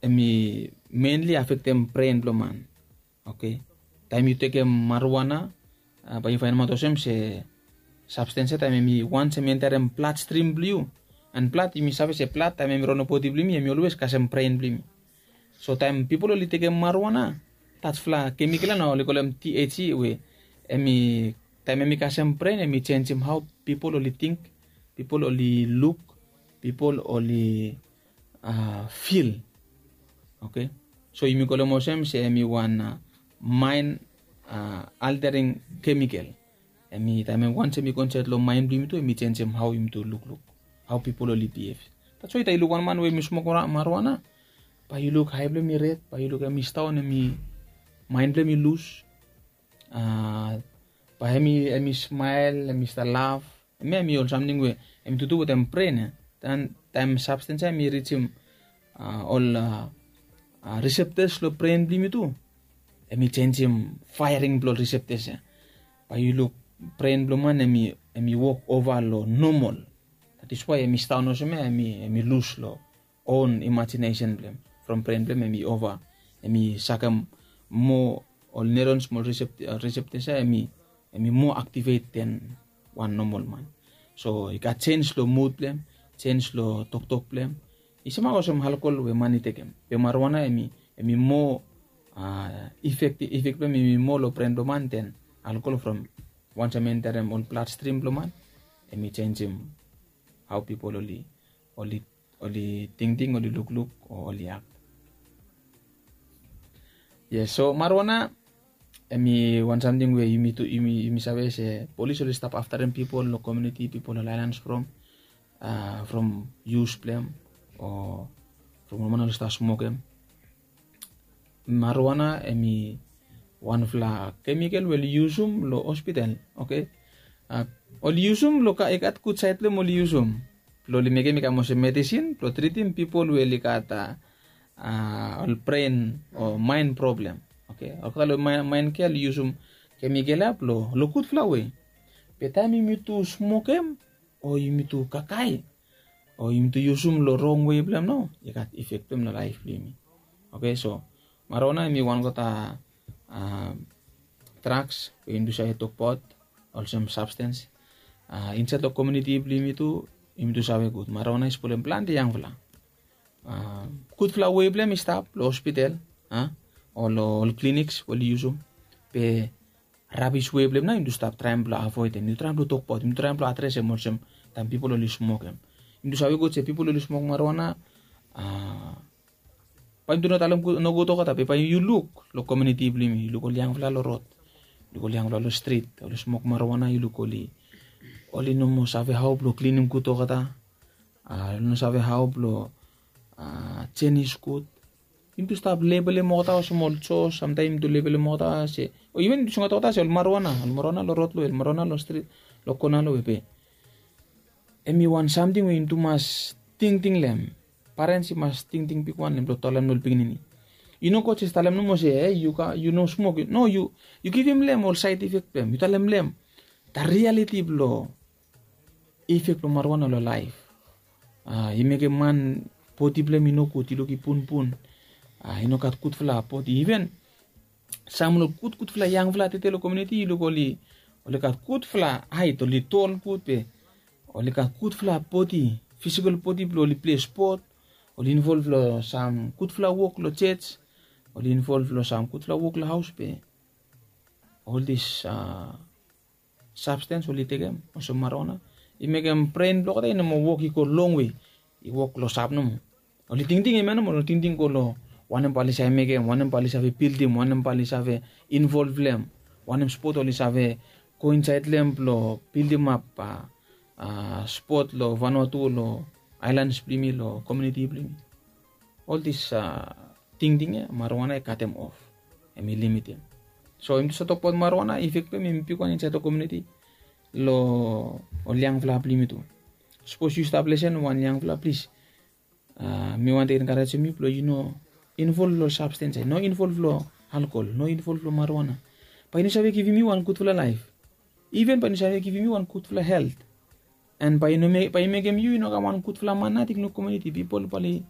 emi mainly affect them brain blo man. Okay. Time you take marijuana, pa you find matosem se substance time emi once emi enter bloodstream blue. And plat imi sabe se plat time emi rono poti blimi emi always kasem brain blimi. So time people only take marijuana, that's fla chemical na only call them THC we emi time emi kasem brain emi change him how people only think, people only look, people only feel. Okay. So imi call mosem se emi one mind altering chemical. Emi time once emi concept lo mind blimi to emi change him how him to look. How people only behave. That's why tayo look one man we smoke marijuana. Pa you look high blame me red, pa you look emi down emi mind blame me loose. Pa emi smile, emi laugh. Emi all something we emi to do with them brain. Then time substance emi reach him all receptors lo brain blame too. Emi change him firing blood receptors. Pa you look brain blow man emi walk over lo normal. That is why emi down also emi lose lo own imagination blame from brain blame emi over emi sakam more all neurons more receptors emi more activate than one normal man. So you got change lo mood blame, change lo talk blame. Isama kosem alcohol we money takem. Pe marijuana emi more effect blame emi more lo brain blame man than alcohol from once emi enter all bloodstream blame man emi change him. How people only think, only look, or only act. Yes, so marijuana, want something where you need to, you sabe say police only stop after them people, no community, people on islands from use blame or from woman start smoking. Marijuana, one fla chemical will use lo hospital, okay? Oli usum lo ka ikat kut sait le moli usum lo limege mi kamo se medicine lo treating people we likata all brain or mind problem. Okay, kalau mind ke li usum chemical up lo kut flawe petami mi tu smoke o mi tu kakai o mi tu usum lo wrong way problem no ikat effect na life limi. Okay, so marona mi wan kota drugs we indu sa tok pot also substance inside the community blimi tu imdu sabe good marijuana is problem plant yang vla good fla way blame stop lo hospital or lo clinics will use pe rubbish way blame na imdu stop try and avoid and you try to talk pot imdu try and address emotion then people only smoke imdu sabe good say people only smoke marijuana pa imdu na talam no go to kata pe pa you look lo community blimi look yang vla lo road look yang vla lo street lo smoke marijuana you look oli no mo sabe how blo cleaning kuto kata no sabe how blo Chinese good into stop label mo kata small so sometimes to label mo kata se o even sunga kata se marijuana lo rot lo marijuana lo street lo kona lo pe emi want something we into mas ting lem parents mas ting pikwan lem lo tolam no pingini you know coach talam no mo se you know smoke no you give him lem all side effect lem you talam lem the reality blo effect lo marijuana lo life imeke man poti blame ino kuti lo ki pun ino kat kut fla poti even sam lo kut fla yang fla tete lo community lo oli kat kut fla ai to li tol kut pe oli kat kut fla poti physical poti blo li play sport oli involve lo sam kut fla work lo church oli involve lo sam kut fla work lo house pe all this substance oli take also marijuana I make him brain block that no walk he go long way he walk lo sap no only ting emano mo ting ko lo one pali sa make one pali sa build him one pali sa involve them one sport only sa coincide them lo build him up sport lo Vanuatu lo islands blimi lo community blimi all this ting marijuana cut them off and limit him so into sa tokpot marijuana effect pe mimpi ko inside the community lo yang fla blimi tu suppose you establish one yang fla please me want to encourage me you know involve lo substance no involve lo alcohol no involve lo marijuana pa ini sabe give me one good for life even pa ini sabe give me one good for health and pa ini make you know ka one good for man nating no community people pali